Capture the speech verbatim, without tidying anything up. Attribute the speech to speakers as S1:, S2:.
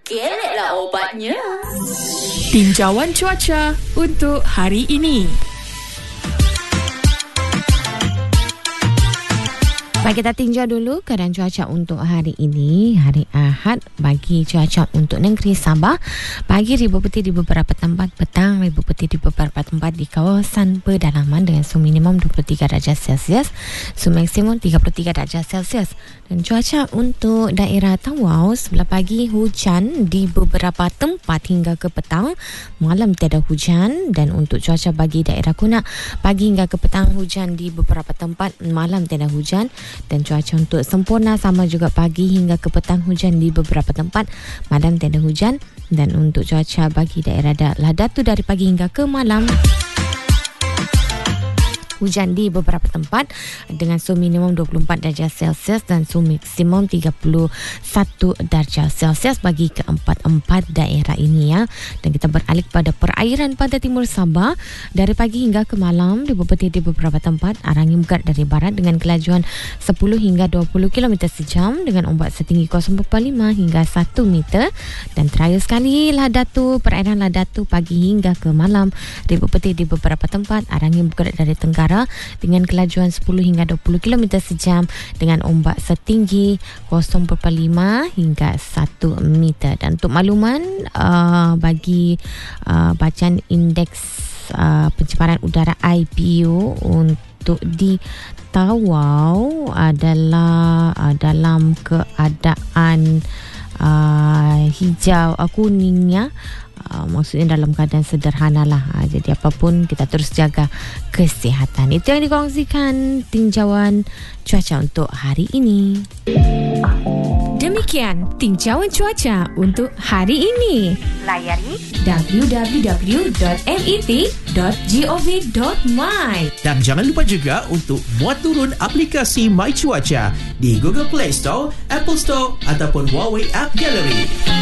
S1: Geleklah obatnya.
S2: Tinjauan cuaca untuk hari ini.
S3: Baik, kita tinjau dulu keadaan cuaca untuk hari ini, hari Ahad. Bagi cuaca untuk negeri Sabah, pagi ribu peti di beberapa tempat, petang ribu peti di beberapa tempat di kawasan pedalaman dengan suhu minimum dua puluh tiga darjah Celsius, suhu maksimum tiga puluh tiga darjah Celsius. Dan cuaca untuk daerah Tawau, sebelah pagi hujan di beberapa tempat hingga ke petang, malam tiada hujan. Dan untuk cuaca bagi daerah Kunak, pagi hingga ke petang hujan di beberapa tempat, malam tiada hujan. Dan cuaca untuk Sempurna sama juga, pagi hingga ke petang hujan di beberapa tempat, malam tiada hujan. Dan untuk cuaca bagi daerah Ladatu, dari pagi hingga ke malam, hujan di beberapa tempat dengan suhu minimum dua puluh empat darjah Celsius dan suhu maksimum tiga puluh satu darjah Celsius bagi keempat-empat daerah ini ya. Dan kita beralih pada perairan pada timur Sabah, dari pagi hingga ke malam dipupeti di beberapa tempat arah angin bergerak dari barat dengan kelajuan sepuluh hingga dua puluh kilometer sejam dengan ombak setinggi kosong perpuluhan lima hingga satu meter. Dan terakhir sekali Ladatu, perairan Ladatu pagi hingga ke malam dipupeti di beberapa tempat arah angin bergerak dari tenggara dengan kelajuan sepuluh hingga dua puluh kilometer sejam dengan ombak setinggi kosong perpuluhan lima hingga satu meter. Dan untuk makluman uh, bagi uh, bacaan indeks uh, pencemaran udara I P U untuk di Tawau adalah uh, dalam keadaan uh, hijau uh, kuningnya. Uh, maksudnya dalam keadaan sederhana lah. Uh, jadi apapun kita terus jaga kesihatan. Itu yang dikongsikan tinjauan cuaca untuk hari ini.
S2: Demikian tinjauan cuaca untuk hari ini.
S1: Layari
S2: w w w dot met dot gov dot my.
S4: Dan jangan lupa juga untuk muat turun aplikasi My Cuaca di Google Play Store, Apple Store ataupun Huawei App Gallery.